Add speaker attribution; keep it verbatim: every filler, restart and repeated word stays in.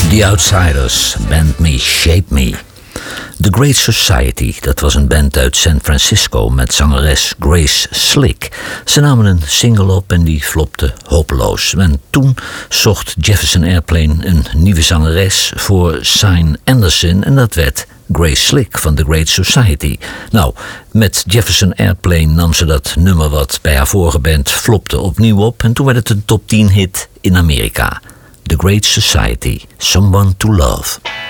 Speaker 1: The Outsiders, Bend Me, Shape Me. The Great Society, dat was een band uit San Francisco met zangeres Grace Slick. Ze namen een single op en die flopte hopeloos. En toen zocht Jefferson Airplane een nieuwe zangeres voor Signe Anderson en dat werd Grace Slick van The Great Society. Nou, met Jefferson Airplane nam ze dat nummer wat bij haar vorige band flopte opnieuw op en toen werd het een top tien hit in Amerika. The Great Society, Someone to Love.